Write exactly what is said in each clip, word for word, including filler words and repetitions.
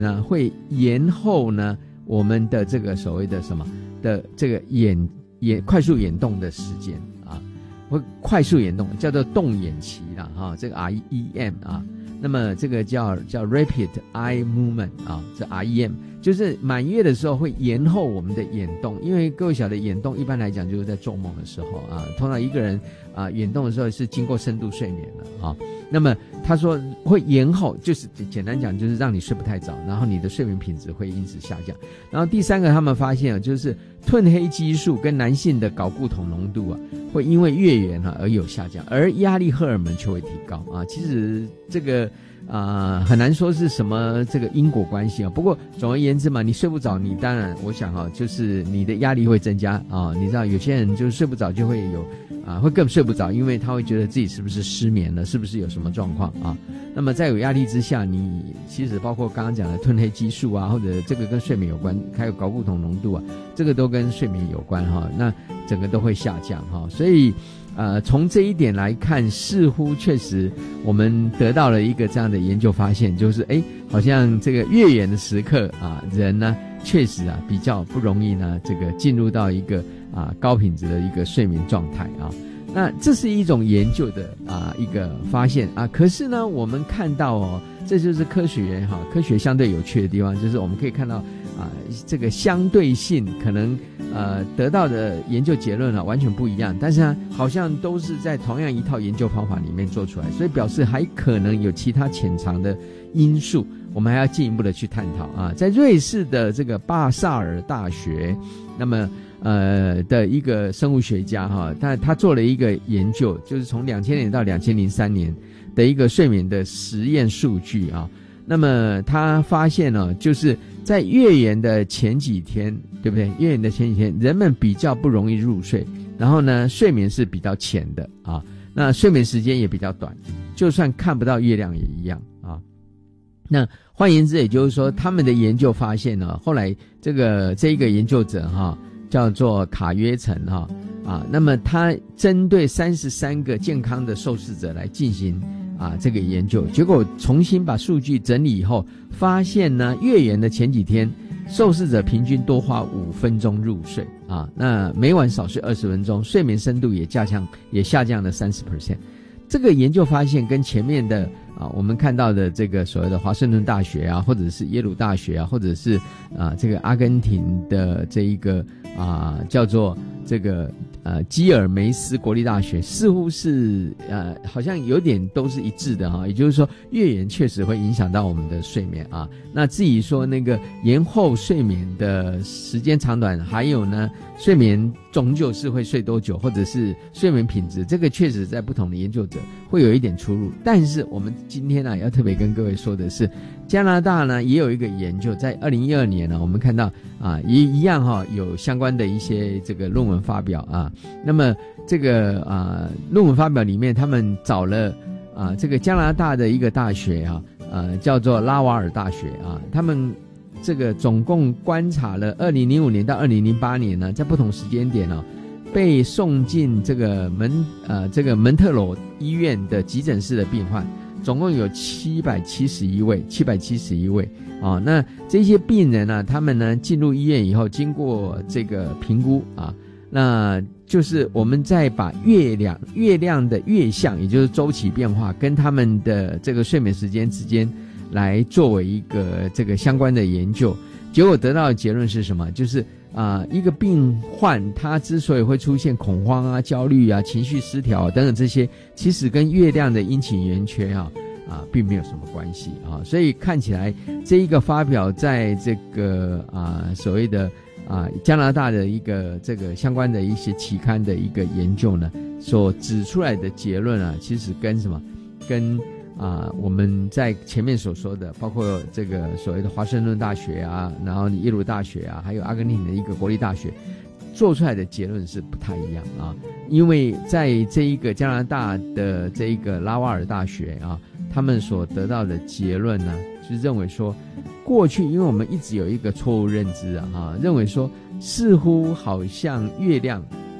呢会延后呢我们的这个所谓的什么的这个眼眼快速眼动的时间啊，会快速眼动叫做动眼期啦哈，这个 R E M 啊，那么这个叫叫 Rapid Eye Movement 啊，这 R E M 就是满月的时候会延后我们的眼动，因为各位晓得眼动一般来讲就是在做梦的时候啊，通常一个人啊眼动的时候是经过深度睡眠了啊，那么他说会延后，就是简单讲就是让你睡不太着，然后你的睡眠品质会因此下降。然后第三个他们发现就是褪黑激素跟男性的睾固酮浓度啊会因为月圆啊而有下降，而压力荷尔蒙就会提高啊。其实这个啊、呃，很难说是什么这个因果关系啊。不过总而言之嘛，你睡不着，你当然我想啊，就是你的压力会增加啊。你知道有些人就是睡不着就会有啊，会更睡不着，因为他会觉得自己是不是失眠了，是不是有什么状况啊？那么在有压力之下，你其实包括刚刚讲的褪黑激素啊，或者这个跟睡眠有关，还有睾固酮浓度啊，这个都跟睡眠有关哈、啊。那整个都会下降哈、啊，所以。呃，从这一点来看，似乎确实我们得到了一个这样的研究发现，就是哎，好像这个月圆的时刻啊，人呢确实啊比较不容易呢这个进入到一个啊高品质的一个睡眠状态啊。那这是一种研究的啊一个发现啊。可是呢，我们看到哦，这就是科学哈、啊，科学相对有趣的地方，就是我们可以看到啊，这个相对性可能。呃，得到的研究结论啊完全不一样，但是呢，好像都是在同样一套研究方法里面做出来，所以表示还可能有其他潜藏的因素，我们还要进一步的去探讨啊。在瑞士的这个巴萨尔大学，那么呃的一个生物学家哈，他他做了一个研究，就是从两千年到两千零三年的一个睡眠的实验数据啊。那么他发现呢、啊，就是在月圆的前几天，对不对？月圆的前几天，人们比较不容易入睡，然后呢，睡眠是比较浅的啊，那睡眠时间也比较短，就算看不到月亮也一样啊。那换言之，也就是说，他们的研究发现呢，后来这个这一个研究者哈、啊，叫做卡约岑哈啊，那么他针对三十三个健康的受试者来进行。啊，这个研究结果重新把数据整理以后，发现呢，月圆的前几天，受试者平均多花五分钟入睡啊，那每晚少睡二十分钟，睡眠深度也下降，也下降了三十 percent。这个研究发现跟前面的啊，我们看到的这个所谓的华盛顿大学啊，或者是耶鲁大学啊，或者是啊这个阿根廷的这一个啊叫做这个。呃，基尔梅斯国立大学似乎是呃，好像有点都是一致的哈，也就是说，月圆确实会影响到我们的睡眠啊。那至于说那个延后睡眠的时间长短，还有呢，睡眠终究是会睡多久，或者是睡眠品质，这个确实在不同的研究者会有一点出入。但是我们今天呢、啊，要特别跟各位说的是，加拿大呢也有一个研究，在二零一二年呢，我们看到啊，也一样哈、啊，有相关的一些这个论文发表啊。那么这个啊论文发表里面，他们找了啊这个加拿大的一个大学啊，呃叫做拉瓦尔大学啊，他们这个总共观察了二零零五年到二零零八年呢，在不同时间点呢、啊，被送进这个门呃这个门特罗医院的急诊室的病患，总共有七百七十一位，七百七十一位啊。那这些病人呢、啊，他们呢进入医院以后，经过这个评估啊。那就是我们再把月亮月亮的月相，也就是周期变化，跟他们的这个睡眠时间之间来作为一个这个相关的研究，结果得到的结论是什么？就是啊、呃，一个病患他之所以会出现恐慌啊、焦虑啊、情绪失调、啊、等等这些，其实跟月亮的阴晴圆缺啊啊并没有什么关系啊，所以看起来这一个发表在这个啊所谓的。啊，加拿大的一个这个相关的一些期刊的一个研究呢，所指出来的结论啊，其实跟什么，跟啊我们在前面所说的，包括这个所谓的华盛顿大学啊，然后耶鲁大学啊，还有阿根廷的一个国立大学，做出来的结论是不太一样啊。因为在这一个加拿大的这一个拉瓦尔大学啊，他们所得到的结论呢，是认为说。过去，因为我们一直有一个错误认知啊，哈，认为说似乎好像月亮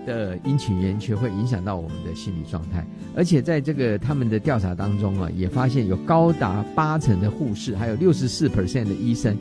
的阴晴圆缺会影响到我们的心理状态。而且在这个他们的调查当中啊，也发现有高达八成的护士，还有 百分之六十四 的医生